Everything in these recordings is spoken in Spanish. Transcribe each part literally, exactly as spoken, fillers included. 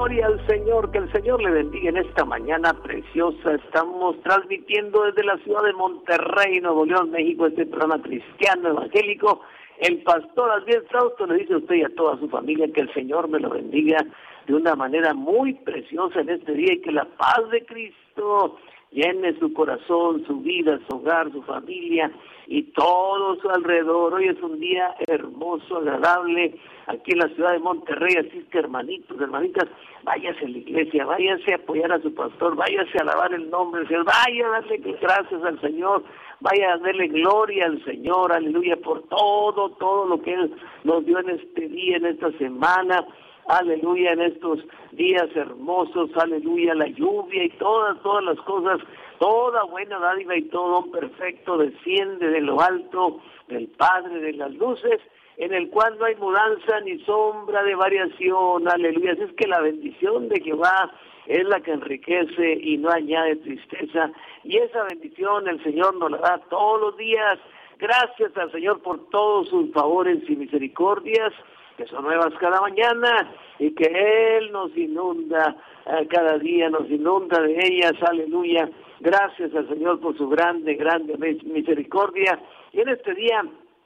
Gloria al Señor, que el Señor le bendiga en esta mañana preciosa. Estamos transmitiendo desde la ciudad de Monterrey, Nuevo León, México, este programa cristiano evangélico. El pastor Adriel Frausto le dice a usted y a toda su familia que el Señor me lo bendiga de una manera muy preciosa en este día y que la paz de Cristo llene su corazón, su vida, su hogar, su familia y todo su alrededor. Hoy es un día hermoso, agradable, aquí en la ciudad de Monterrey, así es que hermanitos, hermanitas, váyase a la iglesia, váyase a apoyar a su pastor, váyase a alabar el nombre del Señor, vaya a darle gracias al Señor, vaya a darle gloria al Señor, aleluya, por todo, todo lo que Él nos dio en este día, en esta semana, aleluya, en estos días hermosos, aleluya, la lluvia y todas, todas las cosas, toda buena dádiva y todo don perfecto desciende de lo alto del Padre de las luces, en el cual no hay mudanza ni sombra de variación, aleluya. Así es que la bendición de Jehová es la que enriquece y no añade tristeza, y esa bendición el Señor nos la da todos los días. Gracias al Señor por todos sus favores y misericordias, que son nuevas cada mañana, y que Él nos inunda, eh, cada día nos inunda de ellas, aleluya. Gracias al Señor por su grande, grande misericordia, y en este día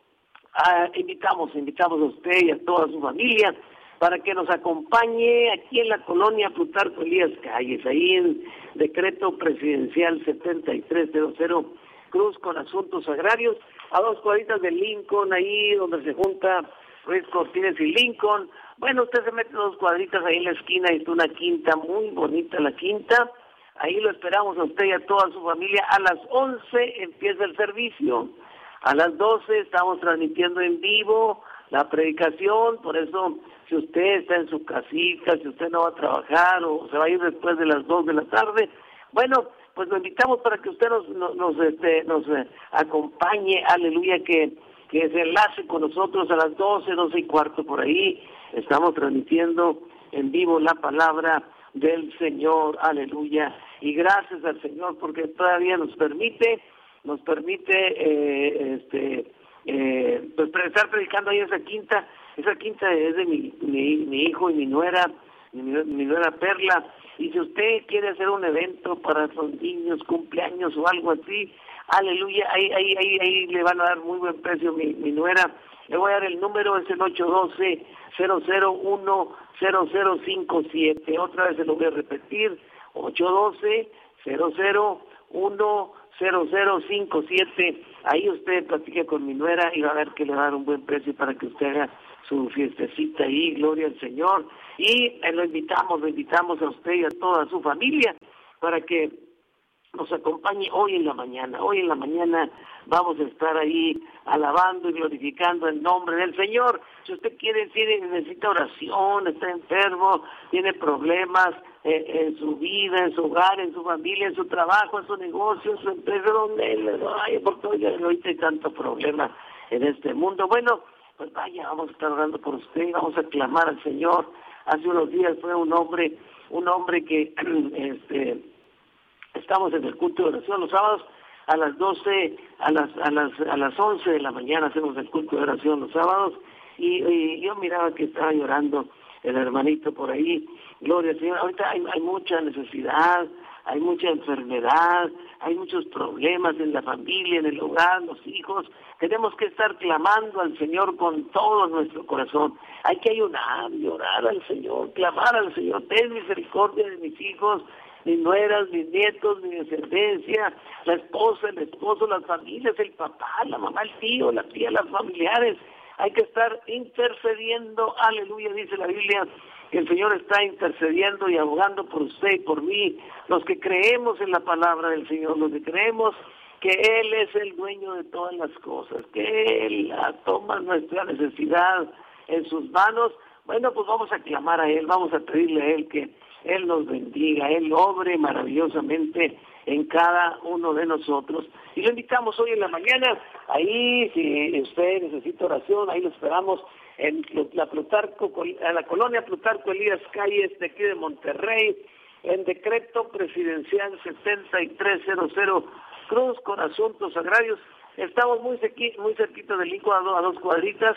Uh, invitamos, invitamos a usted y a toda su familia para que nos acompañe aquí en la colonia Plutarco Elías Calles, ahí en decreto presidencial setenta y tres cero cero, Cruz con Asuntos Agrarios, a dos cuadritas de Lincoln, ahí donde se junta Ruiz Cortines y Lincoln. Bueno, usted se mete dos cuadritas ahí en la esquina y está una quinta, muy bonita la quinta. Ahí lo esperamos a usted y a toda su familia. A las once empieza el servicio. A las doce estamos transmitiendo en vivo la predicación, por eso si usted está en su casita, si usted no va a trabajar o se va a ir después de las dos de la tarde, bueno, pues lo invitamos para que usted nos nos, nos, este, nos eh, acompañe, aleluya, que, que se enlace con nosotros a las doce, doce y cuarto por ahí. Estamos transmitiendo en vivo la palabra del Señor, aleluya, y gracias al Señor porque todavía nos permite nos permite eh, este eh, pues estar predicando ahí esa quinta. Esa quinta es de mi, mi, mi hijo y mi nuera, mi, mi nuera Perla, y si usted quiere hacer un evento para los niños, cumpleaños o algo así, aleluya, ahí ahí ahí ahí le van a dar muy buen precio mi, mi nuera. Le voy a dar el número, es el ocho uno dos, cero cero uno, cero cero cinco siete. Otra vez se lo voy a repetir, ocho uno dos, cero cero uno, cero cero cinco siete. Ahí usted platica con mi nuera y va a ver que le va a dar un buen precio para que usted haga su fiestecita ahí, gloria al Señor. Y eh, lo invitamos, lo invitamos a usted y a toda su familia para que nos acompañe hoy en la mañana. Hoy en la mañana vamos a estar ahí alabando y glorificando el nombre del Señor. Si usted quiere, tiene, necesita oración, está enfermo, tiene problemas eh, en su vida, en su hogar, en su familia, en su trabajo, en su negocio, en su empresa, donde él, ay, por todo ahorita hay tanto problema en este mundo. Bueno, pues vaya, vamos a estar orando por usted, vamos a clamar al Señor. Hace unos días fue un hombre, un hombre que este estamos en el culto de oración los sábados a las doce, a las a las a las once de la mañana hacemos el culto de oración los sábados y, y yo miraba que estaba llorando el hermanito por ahí. Gloria al Señor. Ahorita hay, hay mucha necesidad, hay mucha enfermedad, hay muchos problemas en la familia, en el hogar, los hijos. Tenemos que estar clamando al Señor con todo nuestro corazón. Hay que ayunar y orar al Señor, clamar al Señor. Ten misericordia de mis hijos, mis nueras, mis nietos, mi descendencia, la esposa, el esposo, las familias, el papá, la mamá, el tío, la tía, las familiares. Hay que estar intercediendo, aleluya, dice la Biblia, que el Señor está intercediendo y abogando por usted y por mí, los que creemos en la palabra del Señor, los que creemos que Él es el dueño de todas las cosas, que Él toma nuestra necesidad en sus manos. Bueno, pues vamos a clamar a Él, vamos a pedirle a Él que Él nos bendiga, Él obre maravillosamente en cada uno de nosotros. Y lo invitamos hoy en la mañana, ahí si usted necesita oración, ahí lo esperamos en la Plutarco, en la colonia Plutarco Elías Calles de aquí de Monterrey, en decreto presidencial setenta y tres cero cero, Cruz con Asuntos Agrarios. Estamos muy cerqui, muy cerquita del Lincoln, a, do, a dos cuadritas.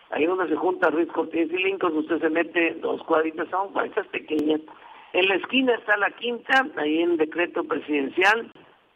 ahí donde se junta Ruiz Cortines y Lincoln, usted se mete dos cuadritas, son cuadritas pequeñas. En la esquina está la Quinta, ahí en decreto presidencial.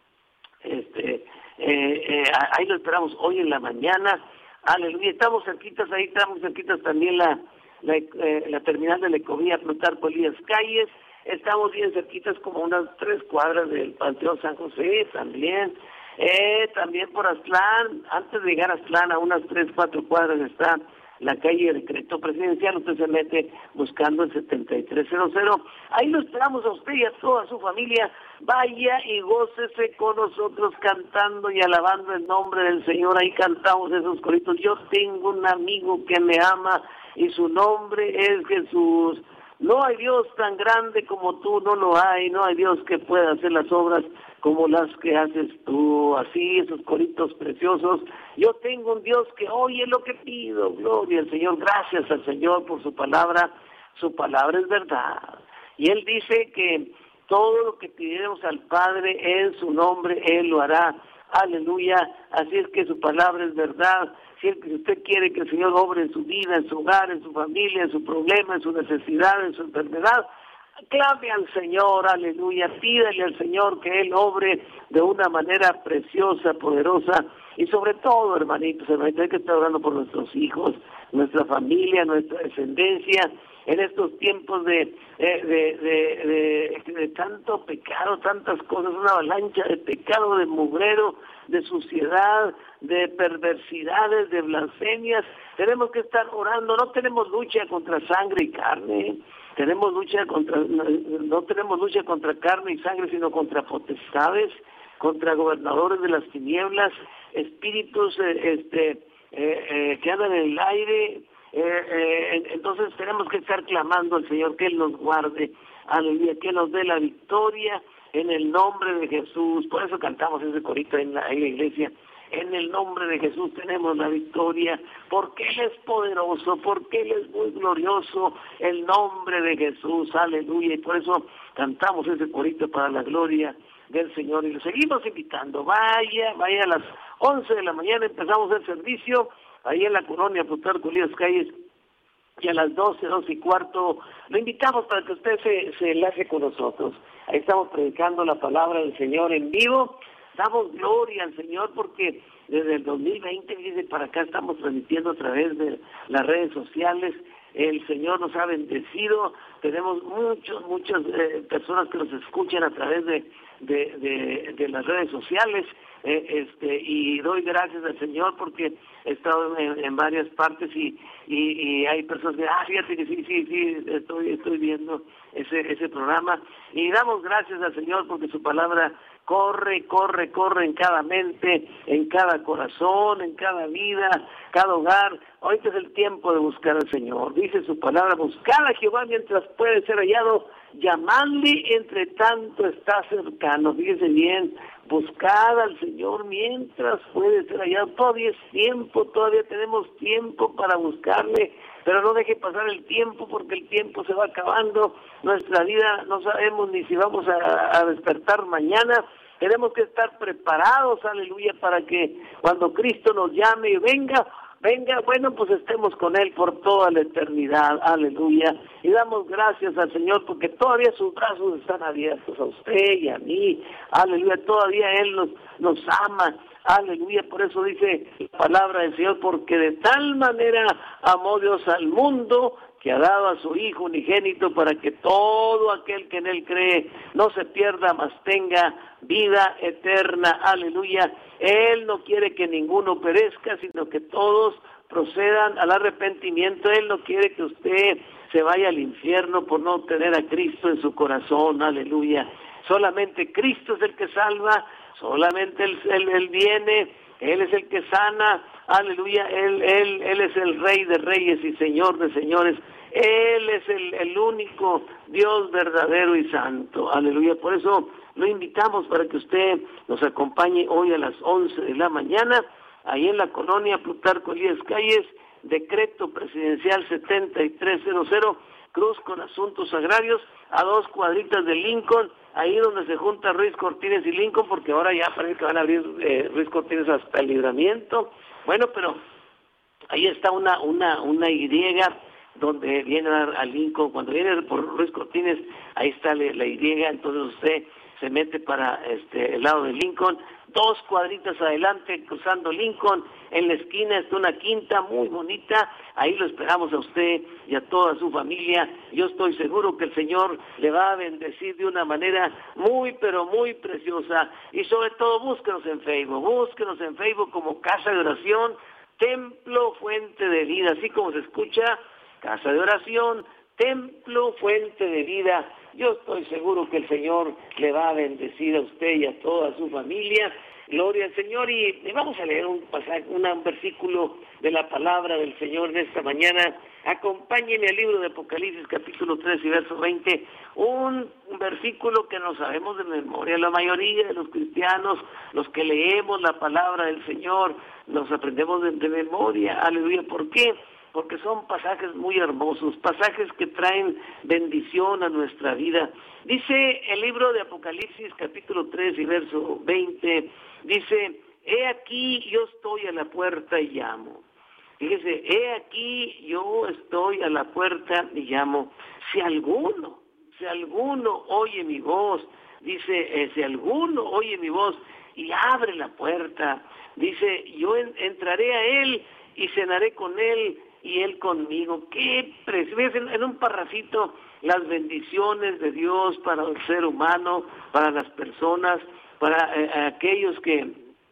Este, eh, eh, ahí lo esperamos hoy en la mañana. Aleluya, estamos cerquitas, ahí estamos cerquitas también la, la, eh, la terminal de la Ecovía Plutarco Elías Calles. Estamos bien cerquitas, como unas tres cuadras del Panteón San José también. Eh, también por Aztlán, antes de llegar a Aztlán, a unas tres, cuatro cuadras está la calle de Decreto Presidencial. Usted se mete buscando el setenta y tres cero cero. Ahí lo esperamos a usted y a toda su familia. Vaya y gócese con nosotros cantando y alabando el nombre del Señor. Ahí cantamos esos coritos. Yo tengo un amigo que me ama y su nombre es Jesús. No hay Dios tan grande como tú, no lo hay. No hay Dios que pueda hacer las obras como las que haces tú. Así, esos coritos preciosos. Yo tengo un Dios que oye lo que pido. Gloria al Señor. Gracias al Señor por su palabra. Su palabra es verdad. Y Él dice que todo lo que pidiéramos al Padre en su nombre, Él lo hará. Aleluya. Así es que su palabra es verdad. Si usted quiere que el Señor obre en su vida, en su hogar, en su familia, en su problema, en su necesidad, en su enfermedad, clame al Señor, aleluya, pídale al Señor que Él obre de una manera preciosa, poderosa, y sobre todo, hermanitos, hermanitos, hay que estar orando por nuestros hijos, nuestra familia, nuestra descendencia, en estos tiempos de, de, de, de, de, de tanto pecado, tantas cosas, una avalancha de pecado, de mugrero, de suciedad, de perversidades, de blasfemias. Tenemos que estar orando. No tenemos lucha contra sangre y carne, tenemos lucha contra, no, no tenemos lucha contra carne y sangre, sino contra potestades, contra gobernadores de las tinieblas, espíritus eh, este eh, eh, que andan en el aire. Eh, eh, entonces tenemos que estar clamando al Señor que Él nos guarde, aleluya, que nos dé la victoria en el nombre de Jesús. Por eso cantamos ese corito en la, en la iglesia. En el nombre de Jesús tenemos la victoria, porque Él es poderoso, porque Él es muy glorioso, el nombre de Jesús, aleluya. Y por eso cantamos ese corito para la gloria del Señor. Y lo seguimos invitando. Vaya, vaya a las once de la mañana, empezamos el servicio ahí en la colonia Plutarco Elías Calles, y a las doce, doce y cuarto, lo invitamos para que usted se, se enlace con nosotros. Ahí estamos predicando la palabra del Señor en vivo. Damos gloria al Señor porque desde el dos mil veinte, fíjese, para acá estamos transmitiendo a través de las redes sociales. El Señor nos ha bendecido. Tenemos muchos, muchas eh, personas que nos escuchan a través de, de, de, de las redes sociales. Eh, este y doy gracias al Señor porque he estado en, en varias partes y, y, y hay personas que, ah, fíjate que sí, sí, sí, estoy, estoy viendo ese, ese programa. Y damos gracias al Señor porque su palabra corre, corre, corre en cada mente, en cada corazón, en cada vida, cada hogar. Ahorita es el tiempo de buscar al Señor. Dice su palabra, buscar a Jehová mientras puede ser hallado, llamadle entre tanto está cercano. Fíjese bien, buscad al Señor mientras puede ser hallado. Todavía es tiempo, todavía tenemos tiempo para buscarle, pero no deje pasar el tiempo porque el tiempo se va acabando. Nuestra vida no sabemos ni si vamos a, a despertar mañana. Tenemos que estar preparados, aleluya, para que cuando Cristo nos llame y venga, venga, bueno, pues estemos con Él por toda la eternidad, aleluya. Y damos gracias al Señor porque todavía sus brazos están abiertos a usted y a mí, aleluya, todavía Él nos, nos ama, aleluya. Por eso dice la palabra del Señor, porque de tal manera amó Dios al mundo, que ha dado a su Hijo unigénito para que todo aquel que en Él cree no se pierda, mas tenga vida eterna, aleluya. Él no quiere que ninguno perezca, sino que todos procedan al arrepentimiento. Él no quiere que usted se vaya al infierno por no tener a Cristo en su corazón, aleluya. Solamente Cristo es el que salva, solamente Él, él, él viene, Él es el que sana, aleluya. Él, él, él es el Rey de reyes y Señor de señores. Él es el, el único Dios verdadero y santo, aleluya. Por eso lo invitamos para que usted nos acompañe hoy a las once de la mañana, ahí en la colonia Plutarco Elías Calles, decreto presidencial setenta y tres cero cero, Cruz con Asuntos Agrarios, a dos cuadritas de Lincoln, ahí donde se junta Ruiz Cortines y Lincoln, porque ahora ya parece que van a abrir eh, Ruiz Cortines hasta el Libramiento. Bueno, pero ahí está una, una, una Y, donde viene a Lincoln, cuando viene por Ruiz Cortines, ahí está la, la Y, entonces usted se mete para este el lado de Lincoln, dos cuadritas adelante, cruzando Lincoln, en la esquina está una quinta muy bonita, ahí lo esperamos a usted y a toda su familia. Yo estoy seguro que el Señor le va a bendecir de una manera muy, pero muy preciosa, y sobre todo búsquenos en Facebook, búsquenos en Facebook como Casa de Oración, Templo Fuente de Vida, así como se escucha, Casa de Oración, Templo Fuente de Vida. Yo estoy seguro que el Señor le va a bendecir a usted y a toda su familia. Gloria al Señor. Y, y vamos a leer un pasaje, un versículo de la palabra del Señor en esta mañana. Acompáñenme al libro de Apocalipsis, capítulo tres y verso veinte. Un versículo que no sabemos de memoria. La mayoría de los cristianos, los que leemos la palabra del Señor, nos aprendemos de, de memoria. Aleluya. ¿Por qué? Porque son pasajes muy hermosos, pasajes que traen bendición a nuestra vida. Dice el libro de Apocalipsis, capítulo tres y verso veinte, dice, he aquí yo estoy a la puerta y llamo. Fíjese, he aquí yo estoy a la puerta y llamo. Si alguno, si alguno oye mi voz, dice, eh, si alguno oye mi voz y abre la puerta, dice, yo en, entraré a él y cenaré con él y él conmigo. Qué precioso, en, en un parrafito, las bendiciones de Dios para el ser humano, para las personas, para eh, aquellos que,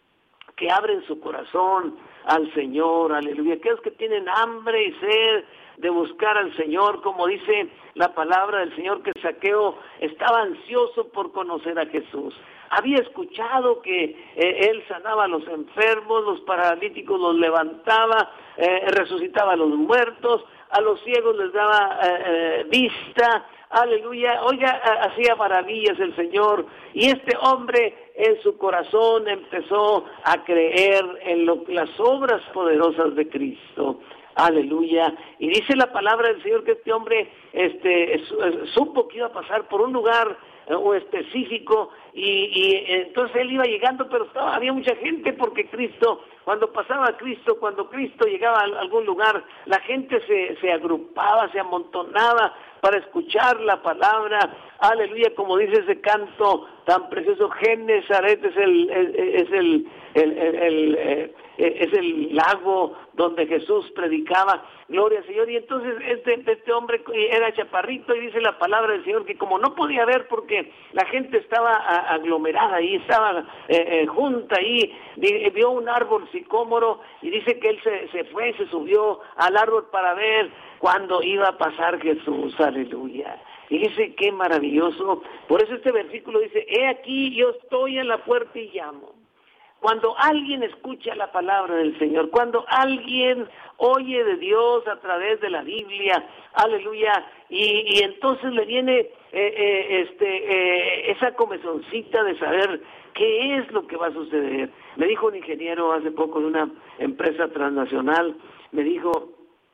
que abren su corazón al Señor, aleluya, aquellos que tienen hambre y sed de buscar al Señor, como dice la palabra del Señor, que Zaqueo estaba ansioso por conocer a Jesús. Había escuchado que eh, Él sanaba a los enfermos, los paralíticos los levantaba, eh, resucitaba a los muertos, a los ciegos les daba eh, eh, vista, aleluya, oiga, hacía maravillas el Señor, y este hombre en su corazón empezó a creer en lo, las obras poderosas de Cristo. Aleluya. Y dice la palabra del Señor que este hombre este, supo que iba a pasar por un lugar o específico, y, y entonces él iba llegando, pero estaba, había mucha gente, porque Cristo, cuando pasaba Cristo, cuando Cristo llegaba a algún lugar, la gente se, se agrupaba, se amontonaba para escuchar la palabra, aleluya, como dice ese canto tan precioso, Genesaret es el, es el, el, el, el, el es el lago donde Jesús predicaba, gloria al Señor. Y entonces este, este hombre era chaparrito, y dice la palabra del Señor que como no podía ver porque la gente estaba aglomerada ahí, estaba eh, eh, junta ahí, vio un árbol sicómoro, y dice que él se, se fue, se subió al árbol para ver cuándo iba a pasar Jesús, aleluya. Y dice, qué maravilloso. Por eso este versículo dice, he aquí yo estoy en la puerta y llamo. Cuando alguien escucha la palabra del Señor, cuando alguien oye de Dios a través de la Biblia, aleluya, y, y entonces le viene eh, eh, este eh, esa comezoncita de saber qué es lo que va a suceder. Me dijo un ingeniero hace poco de una empresa transnacional, me dijo,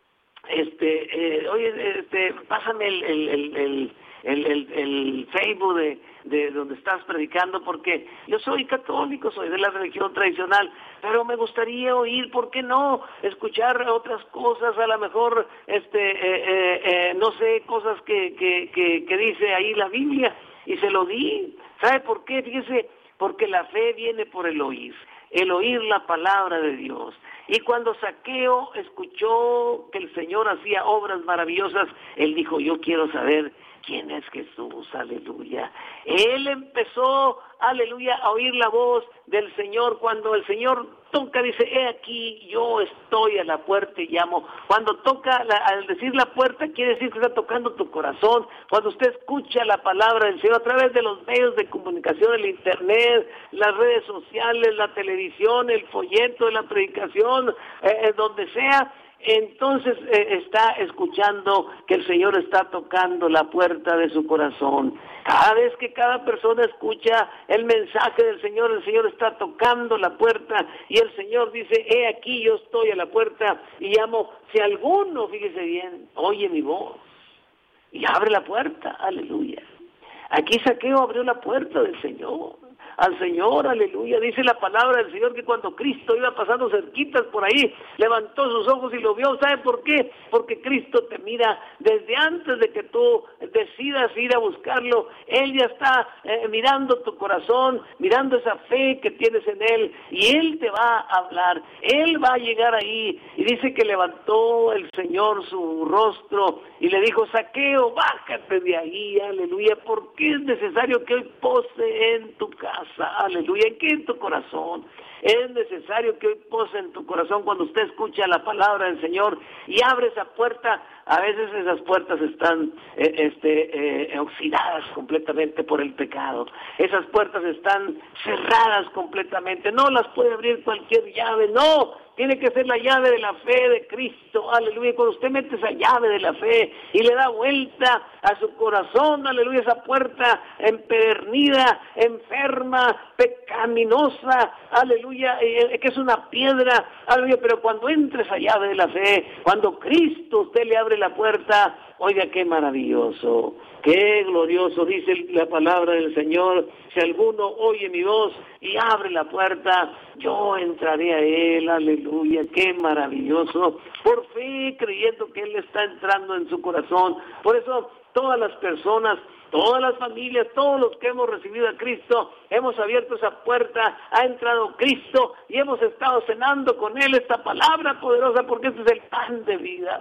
este, eh, oye, este, pásame el, el, el, el El, el, el Facebook de, de donde estás predicando, porque yo soy católico, soy de la religión tradicional, pero me gustaría oír, ¿por qué no? Escuchar otras cosas, a lo mejor, este, eh, eh, eh, no sé, cosas que, que, que, que dice ahí la Biblia, y se lo di. ¿Sabe por qué? Fíjese, porque la fe viene por el oír, el oír la palabra de Dios. Y cuando Zaqueo escuchó que el Señor hacía obras maravillosas, él dijo, yo quiero saber quién es Jesús, aleluya. Él empezó, aleluya, a oír la voz del Señor. Cuando el Señor toca, dice, he aquí, yo estoy a la puerta y llamo. Cuando toca, la, al decir la puerta, quiere decir que está tocando tu corazón. Cuando usted escucha la palabra del Señor a través de los medios de comunicación, el internet, las redes sociales, la televisión, el folleto, la predicación, eh, donde sea, entonces eh, está escuchando que el Señor está tocando la puerta de su corazón. Cada vez que cada persona escucha el mensaje del Señor, el Señor está tocando la puerta, y el Señor dice, he aquí yo estoy a la puerta y llamo. Si alguno, fíjese bien, oye mi voz y abre la puerta, aleluya. Aquí Zaqueo abrió la puerta del Señor. al Señor, aleluya. Dice la palabra del Señor que cuando Cristo iba pasando cerquitas por ahí, levantó sus ojos y lo vio. ¿Sabe por qué? Porque Cristo te mira desde antes de que tú decidas ir a buscarlo. Él ya está eh, mirando tu corazón, mirando esa fe que tienes en Él, y Él te va a hablar. Él va a llegar ahí, y dice que levantó el Señor su rostro y le dijo: Zaqueo, bájate de ahí, aleluya, porque es necesario que hoy pose en tu casa, aleluya, que en tu corazón. Es necesario que hoy pose en tu corazón cuando usted escucha la palabra del Señor y abre esa puerta. A veces esas puertas están eh, este, eh, oxidadas completamente por el pecado. Esas puertas están cerradas completamente. No las puede abrir cualquier llave, no. Tiene que ser la llave de la fe de Cristo, aleluya. Cuando usted mete esa llave de la fe y le da vuelta a su corazón, aleluya, esa puerta empedernida, enferma, pecaminosa, aleluya, eh, que es una piedra, aleluya, pero cuando entra esa llave de la fe, cuando Cristo usted le abre la puerta, oiga, qué maravilloso, qué glorioso, dice la palabra del Señor: si alguno oye mi voz y abre la puerta, yo entraré a él, aleluya, qué maravilloso, por fe, creyendo que Él está entrando en su corazón. Por eso todas las personas, todas las familias, todos los que hemos recibido a Cristo, hemos abierto esa puerta, ha entrado Cristo y hemos estado cenando con Él esta palabra poderosa, porque este es el pan de vida.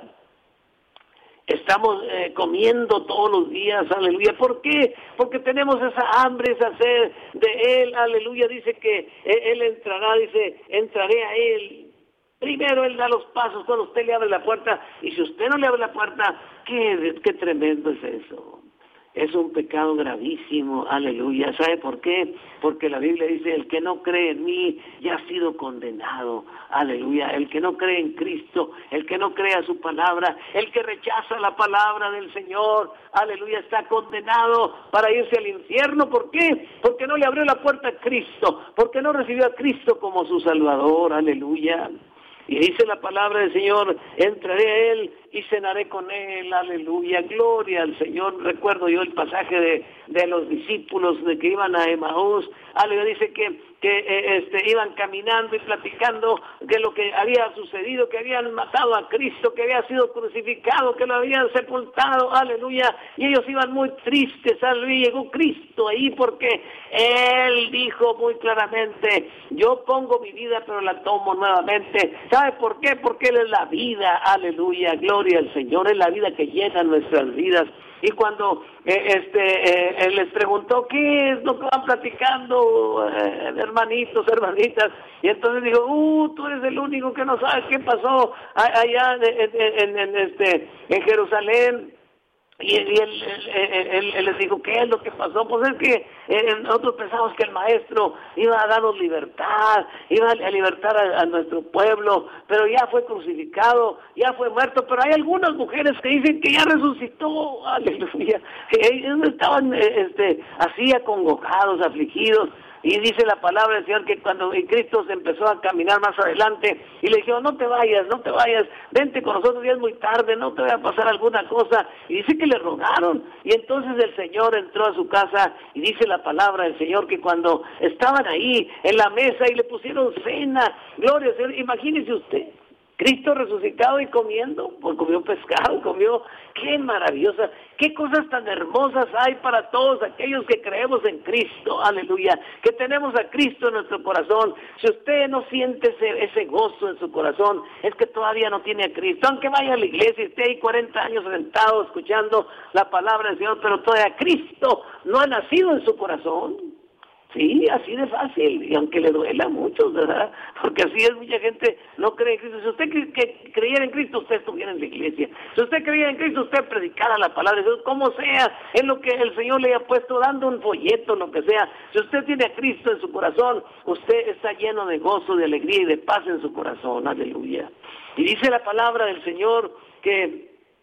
Estamos eh, comiendo todos los días, aleluya. ¿Por qué? Porque tenemos esa hambre, esa sed de Él, aleluya. Dice que eh, Él entrará, dice, entraré a Él. Primero Él da los pasos cuando usted le abre la puerta, y si usted no le abre la puerta, qué, qué tremendo es eso. Es un pecado gravísimo, aleluya. ¿Sabe por qué? Porque la Biblia dice: el que no cree en mí ya ha sido condenado, aleluya. El que no cree en Cristo, el que no cree a su palabra, el que rechaza la palabra del Señor, aleluya, está condenado para irse al infierno. ¿Por qué? Porque no le abrió la puerta a Cristo, porque no recibió a Cristo como su Salvador, aleluya. Y dice la palabra del Señor: entraré a Él y cenaré con Él, aleluya, gloria al Señor. Recuerdo yo el pasaje de, de los discípulos de que iban a Emaús, aleluya, dice que, que eh, este, iban caminando y platicando de lo que había sucedido, que habían matado a Cristo, que había sido crucificado, que lo habían sepultado, aleluya, y ellos iban muy tristes, aleluya. Llegó Cristo ahí porque Él dijo muy claramente: yo pongo mi vida pero la tomo nuevamente. ¿Sabe por qué? Porque Él es la vida, aleluya, gloria al Señor, es la vida que llena nuestras vidas. Y cuando eh, este eh, él les preguntó: ¿qué es lo que van platicando, eh, hermanitos, hermanitas? Y entonces dijo: uh, tú eres el único que no sabes qué pasó allá en, en, en, este, en Jerusalén. Y, él, y él, él, él, él les dijo: ¿qué es lo que pasó? Pues es que eh, nosotros pensamos que el maestro iba a darnos libertad, iba a libertar a, a nuestro pueblo, pero ya fue crucificado, ya fue muerto. Pero hay algunas mujeres que dicen que ya resucitó, aleluya. Ellos estaban eh, este, así acongojados, afligidos. Y dice la palabra del Señor que cuando Cristo se empezó a caminar más adelante y le dijo: no te vayas, no te vayas, vente con nosotros, ya es muy tarde, no te vaya a pasar alguna cosa. Y dice que le rogaron, y entonces el Señor entró a su casa, y dice la palabra del Señor que cuando estaban ahí en la mesa y le pusieron cena, gloria al Señor, imagínese usted, Cristo resucitado y comiendo, pues comió pescado, comió, qué maravillosa, qué cosas tan hermosas hay para todos aquellos que creemos en Cristo, aleluya, que tenemos a Cristo en nuestro corazón. Si usted no siente ese, ese gozo en su corazón, es que todavía no tiene a Cristo, aunque vaya a la iglesia y esté ahí cuarenta años sentado escuchando la palabra del Señor, pero todavía Cristo no ha nacido en su corazón. Sí, así de fácil, y aunque le duela a muchos, ¿verdad? Porque así es, mucha gente no cree en Cristo. Si usted cre que creyera en Cristo, usted estuviera en la iglesia. Si usted creyera en Cristo, usted predicara la palabra de Dios, como sea, en lo que el Señor le haya puesto, dando un folleto, lo que sea. Si usted tiene a Cristo en su corazón, usted está lleno de gozo, de alegría y de paz en su corazón, aleluya. Y dice la palabra del Señor que...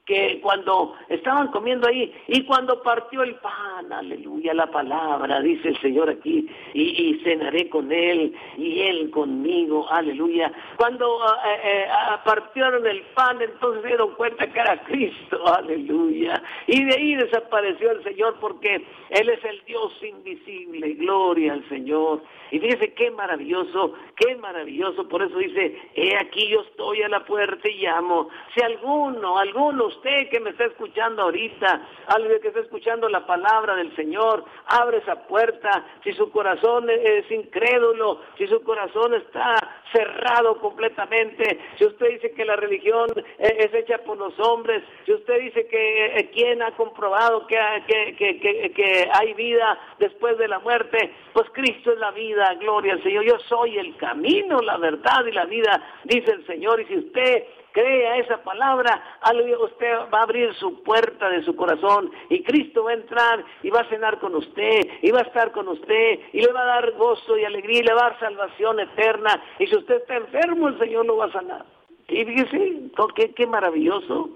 que cuando estaban comiendo ahí, y cuando partió el pan, aleluya, la palabra, dice el Señor aquí, y, y cenaré con él, y él conmigo, aleluya. Cuando eh, eh, partieron el pan, entonces se dieron cuenta que era Cristo, aleluya. Y de ahí desapareció el Señor, porque Él es el Dios invisible, gloria al Señor. Y fíjese qué maravilloso, qué maravilloso, por eso dice, he aquí yo estoy a la puerta y llamo. Si alguno, alguno, usted que me está escuchando ahorita, alguien que está escuchando la palabra del Señor, abre esa puerta. Si su corazón es incrédulo, si su corazón está cerrado completamente, si usted dice que la religión es hecha por los hombres, si usted dice que quién ha comprobado que, que, que, que, que hay vida después de la muerte, pues Cristo es la vida, gloria al Señor. Yo soy el camino, la verdad y la vida, dice el Señor. Y si usted cree a esa palabra, usted va a abrir su puerta de su corazón y Cristo va a entrar y va a cenar con usted y va a estar con usted y le va a dar gozo y alegría y le va a dar salvación eterna. Y si usted está enfermo, el Señor lo va a sanar. Y fíjese, qué, qué maravilloso.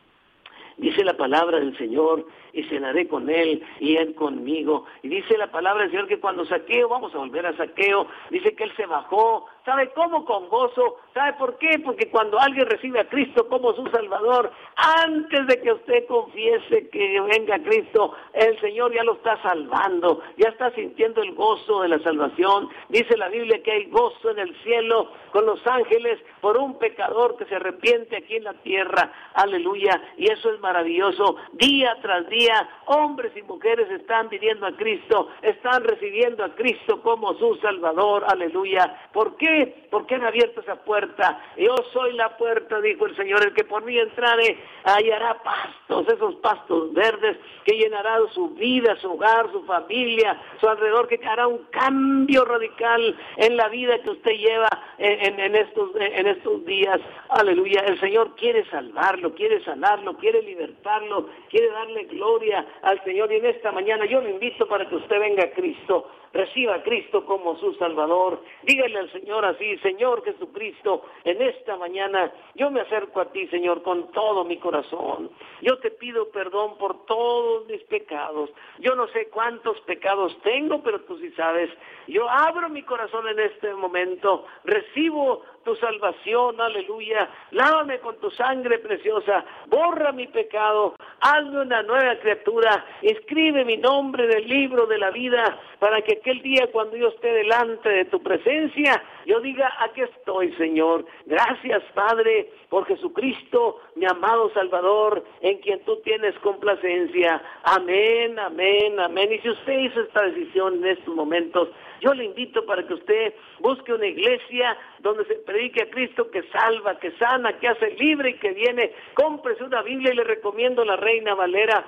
Dice la palabra del Señor, y cenaré con Él, y Él conmigo. Y dice la palabra del Señor que cuando Zaqueo, vamos a volver a Zaqueo, dice que Él se bajó. ¿Sabe cómo? Con gozo. ¿Sabe por qué? Porque cuando alguien recibe a Cristo como su Salvador, antes de que usted confiese que venga Cristo, el Señor ya lo está salvando, ya está sintiendo el gozo de la salvación. Dice la Biblia que hay gozo en el cielo con los ángeles por un pecador que se arrepiente aquí en la tierra. Aleluya. Y eso es maravilloso. Día tras día, hombres y mujeres están viniendo a Cristo, están recibiendo a Cristo como su Salvador. Aleluya. ¿Por qué? Porque han abierto esa puerta. Yo soy la puerta, dijo el Señor, el que por mí entrare hallará pastos, esos pastos verdes que llenará su vida, su hogar, su familia, su alrededor, que hará un cambio radical en la vida que usted lleva en, en, en, estos, en estos días. Aleluya. El Señor quiere salvarlo, quiere sanarlo, quiere libertarlo, quiere darle gloria al Señor. Y en esta mañana yo lo invito para que usted venga a Cristo, reciba a Cristo como su Salvador. Dígale al Señor así: Señor Jesucristo, en esta mañana yo me acerco a ti, Señor, con todo mi corazón. Yo te pido perdón por todos mis pecados. Yo no sé cuántos pecados tengo, pero tú sí sabes. Yo abro mi corazón en este momento, recibo tu salvación, aleluya. Lávame con tu sangre preciosa, borra mi pecado, hazme una nueva criatura, escribe mi nombre en el libro de la vida, para que aquel día cuando yo esté delante de tu presencia, yo diga: aquí estoy, Señor. Gracias, Padre, por Jesucristo, mi amado Salvador, en quien tú tienes complacencia. Amén, amén, amén. Y si usted hizo esta decisión en estos momentos, yo le invito para que usted busque una iglesia donde se predique a Cristo, que salva, que sana, que hace libre y que viene. Cómprese una Biblia y le recomiendo la Reina Valera.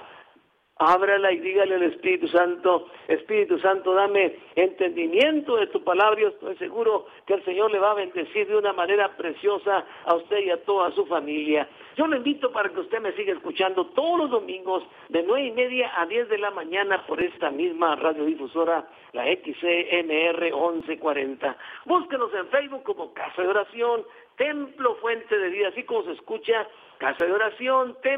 Ábrala y dígale al Espíritu Santo: Espíritu Santo, dame entendimiento de tu palabra. Yo estoy seguro que el Señor le va a bendecir de una manera preciosa a usted y a toda su familia. Yo le invito para que usted me siga escuchando todos los domingos de nueve y media a diez de la mañana por esta misma radiodifusora, la X C M R once cuarenta. Búsquenos en Facebook como Casa de Oración, Templo Fuente de Vida, así como se escucha, Casa de Oración, Templo